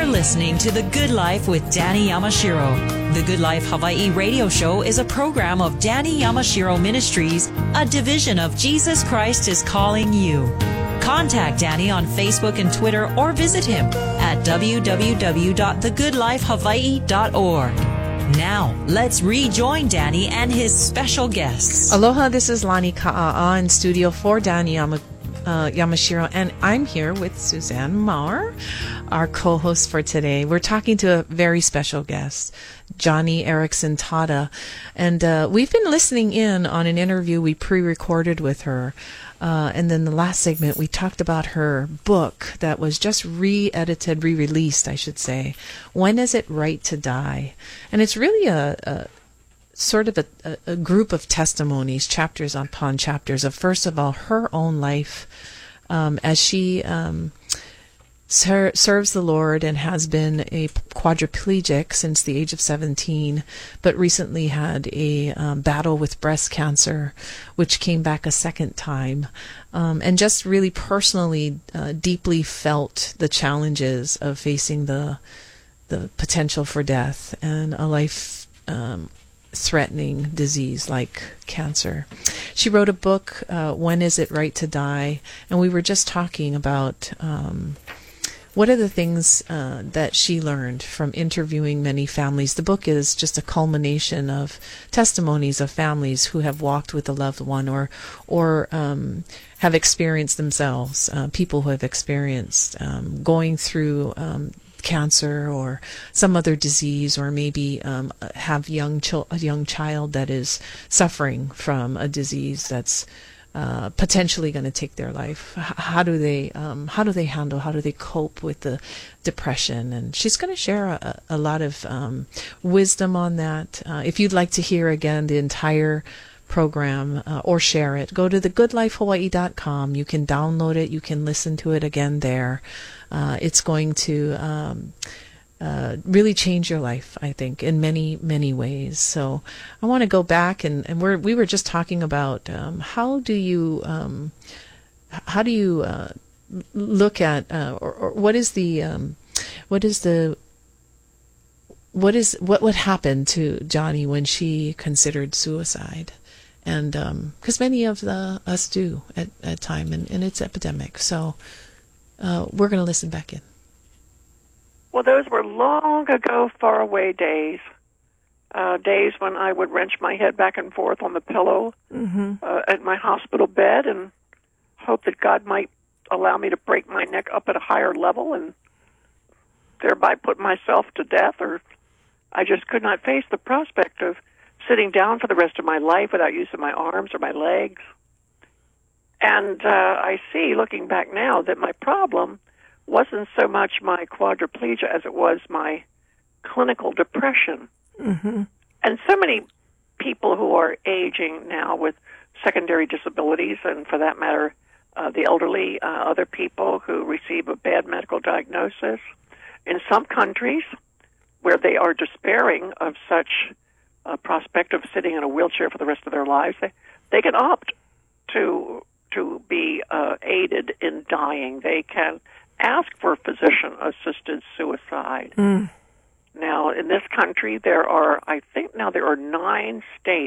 listening to The Good Life with Danny Yamashiro. The Good Life Hawaii radio show is a program of Danny Yamashiro Ministries, a division of Jesus Christ is Calling You. Contact Danny on Facebook and Twitter or visit him at www.thegoodlifehawaii.org. Now, let's rejoin Danny and his special guests. Aloha, this is Lani Ka'a'a in Studio 4, Danny Yamashiro, and I'm here with Suzanne Maurer, our co-host for today. We're talking to a very special guest, Joni Eareckson Tada, and we've been listening in on an interview we pre-recorded with her, and then the last segment we talked about her book that was just re-edited, re-released, I should say, When Is It Right to Die? And it's really a sort of a group of testimonies, chapters upon chapters of, first of all, her own life as she serves the Lord and has been a quadriplegic since the age of 17, but recently had a battle with breast cancer, which came back a second time, and just really personally deeply felt the challenges of facing the potential for death and a life threatening disease like cancer. She wrote a book, When Is It Right to Die? And we were just talking about what are the things that she learned from interviewing many families. The book is just a culmination of testimonies of families who have walked with a loved one or have experienced themselves, people who have experienced going through cancer or some other disease, or maybe have a young child that is suffering from a disease that's potentially going to take their life. How do they handle? How do they cope with the depression? And she's going to share a lot of wisdom on that. If you'd like to hear again the entire program or share it, go to thegoodlifehawaii.com. You can download it. You can listen to it again there. It's going to really change your life, I think, in many, many ways. So I want to go back and we were just talking about how do you look at or what would happen to Joni when she considered suicide? And because many of us do at time, and it's epidemic. So we're going to listen back in. Well, those were long ago, far away days. Days when I would wrench my head back and forth on the pillow at my hospital bed and hope that God might allow me to break my neck up at a higher level and thereby put myself to death. Or I just could not face the prospect of sitting down for the rest of my life without using my arms or my legs. And I see, looking back now, that my problem wasn't so much my quadriplegia as it was my clinical depression. Mm-hmm. And so many people who are aging now with secondary disabilities, and for that matter, the elderly, other people who receive a bad medical diagnosis, in some countries where they are despairing of such a prospect of sitting in a wheelchair for the rest of their lives, they can opt to be aided in dying. They can ask for physician-assisted suicide. Now, in this country, there are 9 states